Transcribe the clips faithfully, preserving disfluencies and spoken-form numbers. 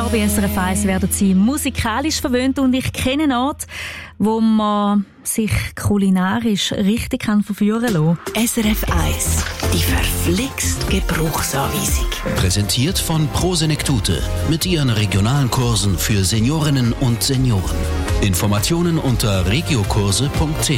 Hier bei S R F eins werden Sie musikalisch verwöhnt und ich kenne einen Ort, wo man sich kulinarisch richtig kann verführen kann. S R F eins, die verflixt Gebrauchsanweisung. Präsentiert von Prosenektute mit ihren regionalen Kursen für Seniorinnen und Senioren. Informationen unter regiokurse punkt c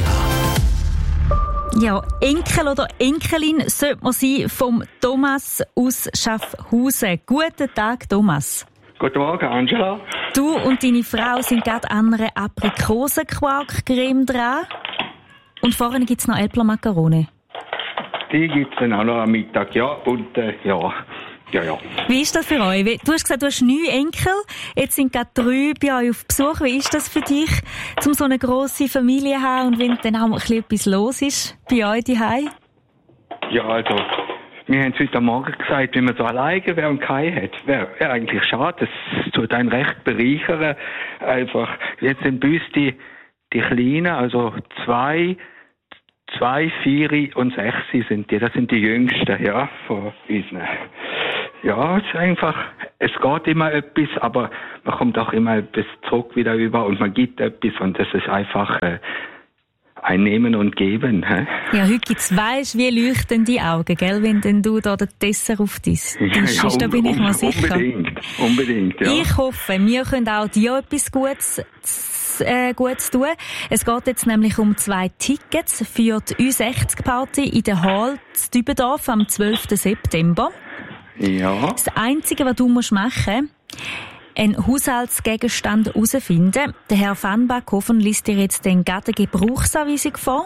h. Ja, Enkel oder Enkelin sollte man sein vom Thomas aus Schaffhausen. Guten Tag, Thomas. Guten Morgen, Angela. Du und deine Frau sind gerade an einer Aprikosenquark-Creme dran. Und vorne gibt es noch Äpfelmakarone. Die gibt es dann auch noch am Mittag, ja. Und äh, ja, ja, ja. Wie ist das für euch? Du hast gesagt, du hast neun Enkel. Jetzt sind gerade drei bei euch auf Besuch. Wie ist das für dich, um so eine grosse Familie zu haben und wenn dann auch ein bisschen etwas los ist bei euch daheim? Ja, also, wir haben es heute Morgen gesagt, wenn man so alleine wäre und keinen hat, wäre wär eigentlich schade. Das tut einen recht bereichern. Einfach, jetzt sind bei uns die, die Kleinen, also zwei, zwei, vier und sechs sind die. Das sind die Jüngsten, ja, von uns. Ja, es ist einfach, es geht immer etwas, aber man kommt auch immer etwas zurück wieder über und man gibt etwas und das ist einfach äh, ein Nehmen und Geben. Hä? Ja, heute gibt's, weisst, wie leuchten die Augen, gell, wenn denn du da den Dessert auf dein Tisch ja, ist, ja, da bin ich mir sicher. Unbedingt, unbedingt, ja. Ich hoffe, wir können auch dir etwas Gutes Äh, Gutes tun. Es geht jetzt nämlich um zwei Tickets für die Ü sechzig Party in der Hall zu Dübendorf am zwölften September. Ja. Das Einzige, was du musst machen musst, einen Haushaltsgegenstand herausfinden. Der Herr Van Backhofen liest dir jetzt den gerade Gebrauchsanweisung vor.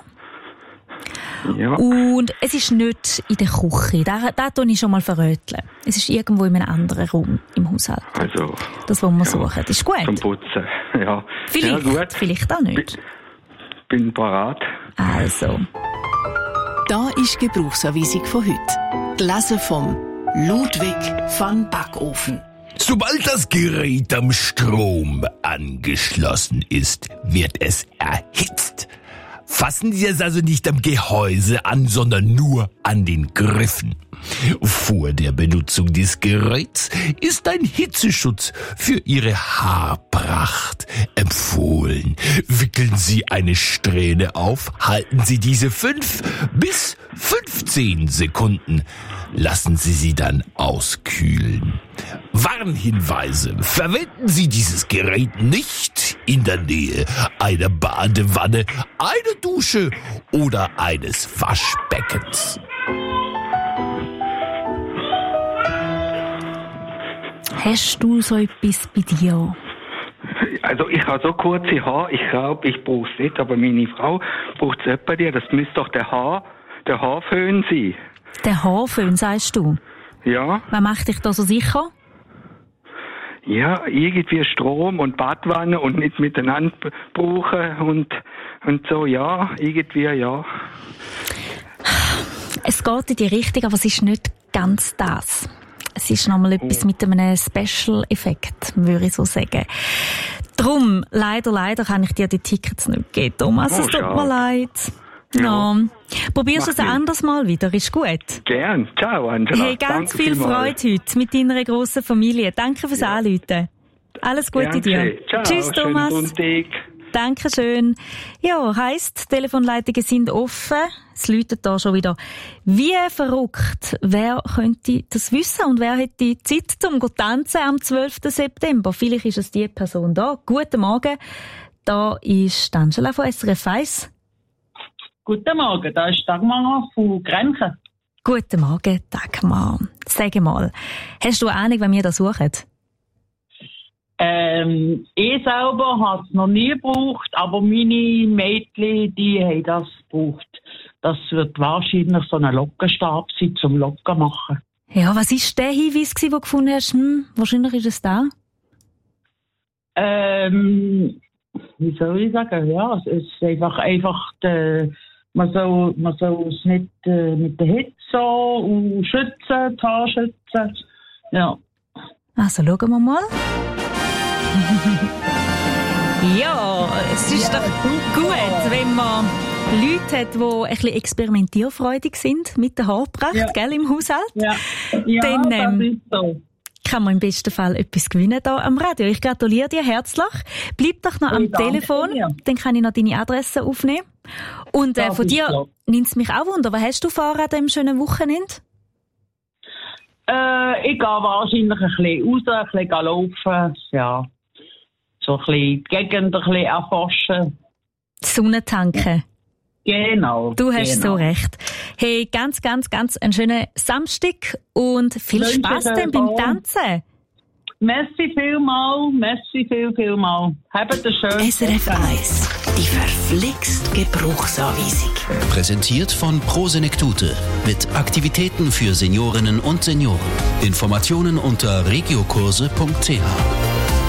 Ja. Und es ist nicht in der Küche. Da, da tue ich schon mal verröteln. Es ist irgendwo in einem anderen Raum im Haushalt. Also, das, was wir ja, suchen. Das ist gut. Zum Putzen, ja. Vielleicht, ja, gut. vielleicht auch nicht. Bin, bin parat. Also. Da ist die Gebrauchsanweisung von heute. Gelesen vom Ludwig van Backofen. Sobald das Gerät am Strom angeschlossen ist, wird es erhitzt. Fassen Sie es also nicht am Gehäuse an, sondern nur an den Griffen. Vor der Benutzung des Geräts ist ein Hitzeschutz für Ihre Haarpracht empfohlen. Wickeln Sie eine Strähne auf, halten Sie diese fünf bis fünfzehn Sekunden. Lassen Sie sie dann auskühlen. Warnhinweise: Verwenden Sie dieses Gerät nicht in der Nähe einer Badewanne, einer Dusche oder eines Waschbeckens. Hast du so etwas bei dir? Also ich habe so kurze Haare, ich glaube, ich brauche es nicht, aber meine Frau braucht es bei dir. Das müsste doch der Haar, der Haarföhn sein. Der Haarföhn, sagst du? Ja. Was macht dich da so sicher? Ja, irgendwie Strom und Badwanne und nicht miteinander brauchen und, und so, ja, irgendwie, ja. Es geht in die Richtung, aber es ist nicht ganz das. Es ist nochmal etwas mit einem Special-Effekt, würde ich so sagen. Drum, leider, leider kann ich dir die Tickets nicht geben, Thomas. Es Oh, tut mir leid. Ja. No. Probierst du es ein anderes Mal wieder, ist gut. Gern. Ciao, Angela. Hey, ganz Danke viel vielmals. Freude heute mit deiner grossen Familie. Danke fürs Ja. Anrufen. Alles Gute dir. Ciao. Tschüss, Thomas. Schönen Sonntag. Dankeschön. Ja, heisst, Telefonleitungen sind offen. Es läutet da schon wieder. Wie verrückt. Wer könnte das wissen und wer hätte Zeit zum tanzen am zwölften September? Vielleicht ist es die Person da. Guten Morgen. Da ist Angela von S R F eins. Guten Morgen, da ist Dagmar von Grenchen. Guten Morgen, Dagmar. Sag mal, hast du eine Ahnung, wenn wir das suchen? Ähm, ich selber habe es noch nie gebraucht, aber meine Mädchen, die haben das gebraucht. Das wird wahrscheinlich so ein Lockenstab sein, zum Locken machen. Ja, was war der Hinweis, den du gefunden hast? Hm, wahrscheinlich ist es da. Ähm, wie soll ich sagen? Ja, es ist einfach, einfach die, man soll, man soll es nicht äh, mit der Hitze so und schützen, die Haare schützen. Ja. Also schauen wir mal. Ja, es ist doch gut, wenn man Leute hat, die ein bisschen experimentierfreudig sind mit der Haarpracht, Ja. gell, im Haushalt. Ja, ja, Dann, ähm, das ist so. kann man im besten Fall etwas gewinnen hier am Radio. Ich gratuliere dir herzlich. Bleib doch noch am Hey, danke Telefon, dir. dann kann ich noch deine Adresse aufnehmen. Und äh, Das von ist dir klar. nimmt es mich auch wunder. Was hast du vor an diesem schönen Wochenende? Äh, ich gehe wahrscheinlich ein bisschen raus, ein bisschen laufen, ja. So ein bisschen die Gegend ein bisschen erforschen. Die Sonne tanken. Genau. Du hast genau. so recht. Hey, ganz, ganz, ganz einen schönen Samstag und viel Wünsche Spass dir dann beim auch. Tanzen. Merci vielmal, merci viel, vielmal. Habt einen schönen S R F eins, die verflixt Gebrauchsanweisung. Präsentiert von Prosenektute mit Aktivitäten für Seniorinnen und Senioren. Informationen unter regiokurse punkt c h.